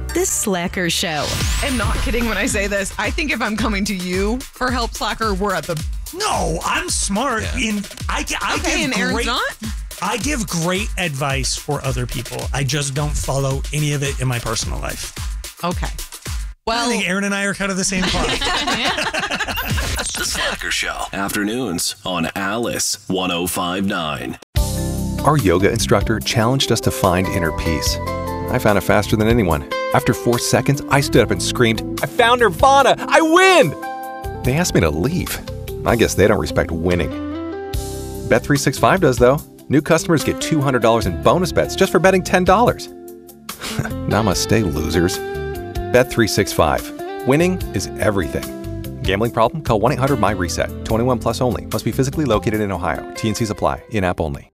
The Slacker Show. I'm not kidding when I say this. I think if I'm coming to you for help, Slacker, we're at the... No, I'm smart. I give great advice for other people. I just don't follow any of it in my personal life. Okay. Well, I think Aaron and I are kind of the same class. The Slacker Show. Afternoons on Alice 105.9. Our yoga instructor challenged us to find inner peace. I found it faster than anyone. After 4 seconds, I stood up and screamed, "I found Nirvana! I win!" They asked me to leave. I guess they don't respect winning. Bet365 does, though. New customers get $200 in bonus bets just for betting $10. Namaste, losers. Bet365. Winning is everything. Gambling problem? Call 1-800-MY-RESET. 21 plus only. Must be physically located in Ohio. T&Cs apply. In-app only.